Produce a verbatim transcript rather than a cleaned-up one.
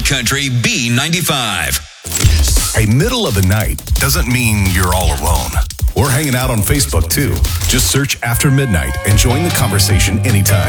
Country B ninety-five. Hey, middle of the night doesn't mean you're all alone. We're hanging out on Facebook too. Just search After Midnight and join the conversation anytime.